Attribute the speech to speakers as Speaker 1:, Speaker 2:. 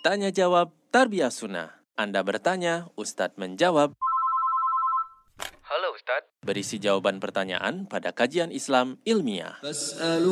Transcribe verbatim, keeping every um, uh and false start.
Speaker 1: Tanya jawab Tarbiyah Sunnah. Anda bertanya, Ustadz menjawab.
Speaker 2: Halo Ustadz.
Speaker 1: Berisi jawaban pertanyaan pada kajian Islam ilmiah.